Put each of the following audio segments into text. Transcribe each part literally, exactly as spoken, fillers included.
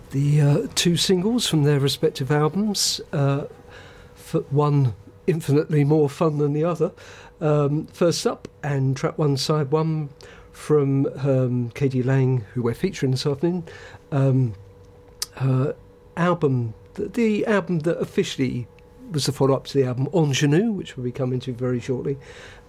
the uh, two singles from their respective albums, uh, for one infinitely more fun than the other. Um, first up, and track one, side one, from um, K D Lang, who we're featuring this afternoon, um, her album, the, the album that officially was the follow-up to the album Ingenue, which we'll be coming to very shortly.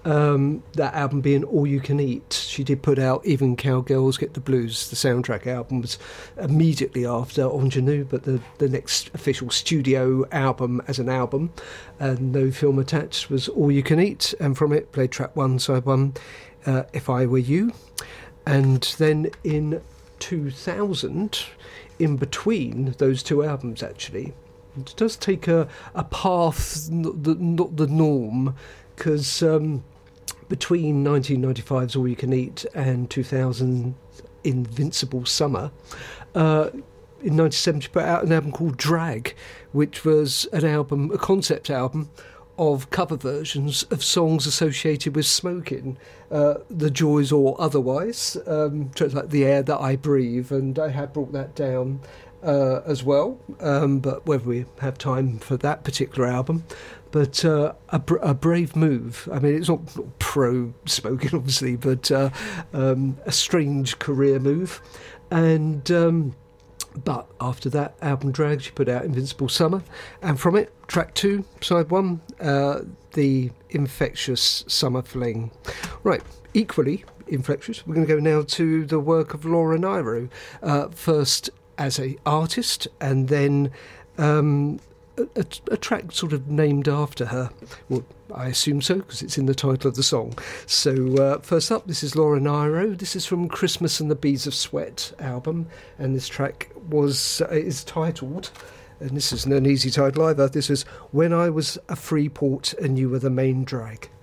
Um, that album being All You Can Eat. She did put out Even Cowgirls Get the Blues. The soundtrack album was immediately after Ingenue, but the, the next official studio album as an album, and no film attached, was All You Can Eat, and from it played track one, side one, uh, If I Were You. And then in two thousand, in between those two albums actually, it does take a, a path not the, not the norm, because um, between nineteen ninety-five's All You Can Eat and two thousand Invincible Summer, uh, in ninety-seven she put out an album called Drag, which was an album, a concept album of cover versions of songs associated with smoking, uh, The Joys or Otherwise, um, like The Air That I Breathe, and I had brought that down uh, as well, um, but whether we have time for that particular album. But uh, a, br- a brave move. I mean, it's not, not pro-smoking, obviously, but uh, um, a strange career move. And um, but after that album Drag, she put out Invincible Summer, and from it, track two, side one, uh, The Infectious Summer Fling. Right, equally infectious, we're going to go now to the work of Laura Nyro, uh, first as a artist, and then Um, A, a track sort of named after her. Well, I assume so, because it's in the title of the song. So uh, first up, this is Laura Nyro. This is from Christmas and the Beads of Sweat album, and this track was uh, is titled, and this isn't an easy title either, this is When I Was a Free Port and You Were the Main Drag.